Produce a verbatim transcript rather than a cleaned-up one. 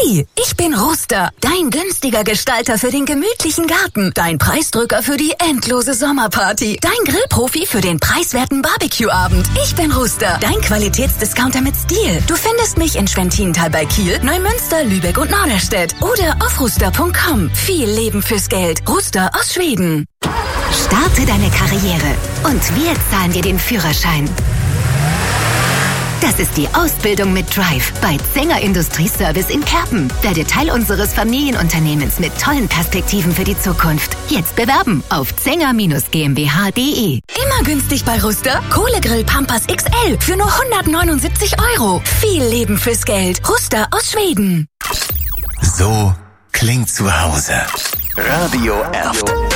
Hi, ich bin Ruster, dein günstiger Gestalter für den gemütlichen Garten, dein Preisdrücker für die endlose Sommerparty, dein Grillprofi für den preiswerten Barbecue-Abend. Ich bin Ruster, dein Qualitätsdiscounter mit Stil. Du findest mich in Schwentintal bei Kiel, Neumünster, Lübeck und Norderstedt oder auf ruster punkt com. Viel Leben fürs Geld. Ruster aus Schweden. Starte deine Karriere und wir zahlen dir den Führerschein. Das ist die Ausbildung mit Drive bei Zenger Industrieservice in Kerpen. Werde Teil unseres Familienunternehmens mit tollen Perspektiven für die Zukunft. Jetzt bewerben auf zenger Bindestrich GmbH punkt de. Immer günstig bei Ruster. Kohlegrill Pampers X L für nur hundertneunundsiebzig Euro. Viel Leben fürs Geld. Ruster aus Schweden. So klingt zu Hause. Radio Erft.